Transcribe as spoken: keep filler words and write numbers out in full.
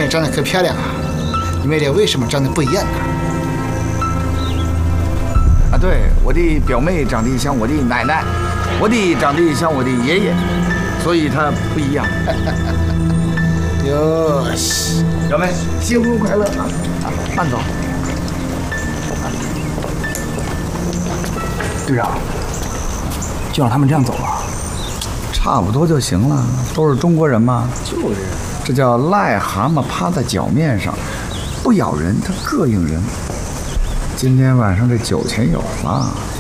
妹长得可漂亮啊，你们俩为什么长得不一样呢？ 啊，对，我的表妹长得像我的奶奶，我的长得像我的爷爷，所以她不一样。 哟西， 表妹，新婚快乐啊！啊，慢走。 队长，就让他们这样走吧。 差不多就行了，都是中国人嘛。 就是， 这叫癞蛤蟆趴在脚面上，不咬人它膈应人。今天晚上这酒钱有了。